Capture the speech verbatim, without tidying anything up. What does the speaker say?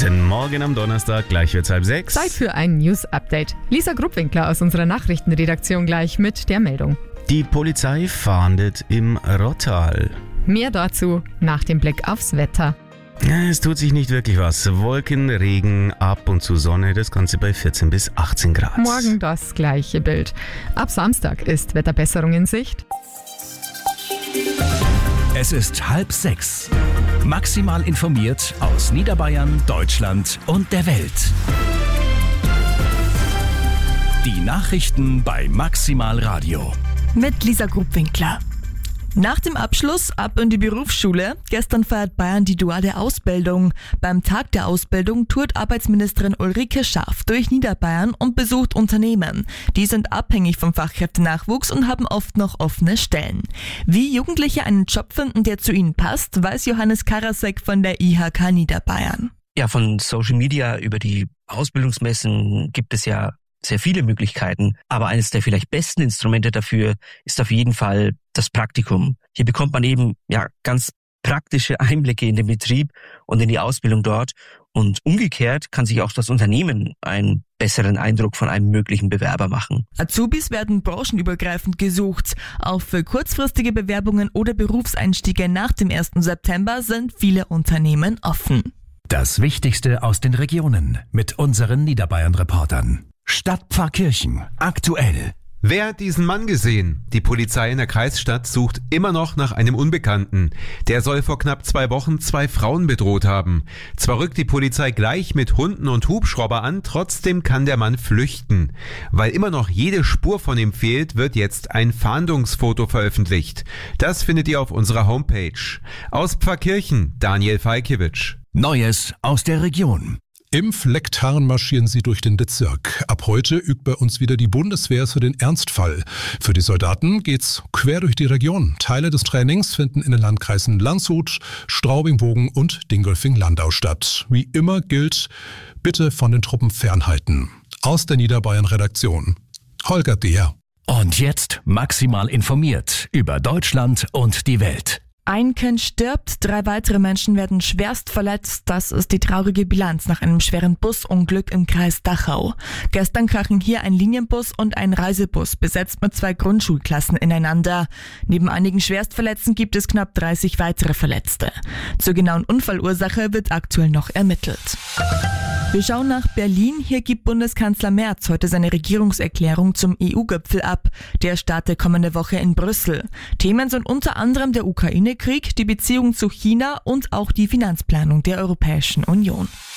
Guten Morgen am Donnerstag, gleich wird's halb sechs. Zeit für ein News-Update. Lisa Gruppwinkler aus unserer Nachrichtenredaktion gleich mit der Meldung. Die Polizei fahndet im Rottal. Mehr dazu nach dem Blick aufs Wetter. Es tut sich nicht wirklich was. Wolken, Regen, ab und zu Sonne, das Ganze bei vierzehn bis achtzehn Grad. Morgen das gleiche Bild. Ab Samstag ist Wetterbesserung in Sicht. Es ist halb sechs. Maximal informiert aus Niederbayern, Deutschland und der Welt. Die Nachrichten bei Maximal Radio. Mit Lisa Gruppwinkler. Nach dem Abschluss ab in die Berufsschule. Gestern feiert Bayern die duale Ausbildung. Beim Tag der Ausbildung tourt Arbeitsministerin Ulrike Schaaf durch Niederbayern und besucht Unternehmen. Die sind abhängig vom Fachkräftenachwuchs und haben oft noch offene Stellen. Wie Jugendliche einen Job finden, der zu ihnen passt, weiß Johannes Karasek von der I H K Niederbayern. Ja, von Social Media über die Ausbildungsmessen gibt es ja sehr viele Möglichkeiten, aber eines der vielleicht besten Instrumente dafür ist auf jeden Fall das Praktikum. Hier bekommt man eben ja ganz praktische Einblicke in den Betrieb und in die Ausbildung dort und umgekehrt kann sich auch das Unternehmen einen besseren Eindruck von einem möglichen Bewerber machen. Azubis werden branchenübergreifend gesucht. Auch für kurzfristige Bewerbungen oder Berufseinstiege nach dem ersten September sind viele Unternehmen offen. Das Wichtigste aus den Regionen mit unseren Niederbayern-Reportern. Stadtpfarrkirchen aktuell. Wer hat diesen Mann gesehen? Die Polizei in der Kreisstadt sucht immer noch nach einem Unbekannten. Der soll vor knapp zwei Wochen zwei Frauen bedroht haben. Zwar rückt die Polizei gleich mit Hunden und Hubschrauber an, trotzdem kann der Mann flüchten. Weil immer noch jede Spur von ihm fehlt, wird jetzt ein Fahndungsfoto veröffentlicht. Das findet ihr auf unserer Homepage. Aus Pfarrkirchen, Daniel Falkiewicz. Neues aus der Region. Im Flecktarn marschieren sie durch den Bezirk. Ab heute übt bei uns wieder die Bundeswehr für den Ernstfall. Für die Soldaten geht's quer durch die Region. Teile des Trainings finden in den Landkreisen Landshut, Straubing-Bogen und Dingolfing-Landau statt. Wie immer gilt, bitte von den Truppen fernhalten. Aus der Niederbayern-Redaktion. Holger Deher. Und jetzt maximal informiert über Deutschland und die Welt. Ein Kind stirbt, drei weitere Menschen werden schwerst verletzt. Das ist die traurige Bilanz nach einem schweren Busunglück im Kreis Dachau. Gestern krachen hier ein Linienbus und ein Reisebus, besetzt mit zwei Grundschulklassen, ineinander. Neben einigen Schwerstverletzten gibt es knapp dreißig weitere Verletzte. Zur genauen Unfallursache wird aktuell noch ermittelt. Wir schauen nach Berlin. Hier gibt Bundeskanzler Merz heute seine Regierungserklärung zum E U-Gipfel ab. Der startet kommende Woche in Brüssel. Themen sind unter anderem der Ukraine-Krieg, die Beziehung zu China und auch die Finanzplanung der Europäischen Union.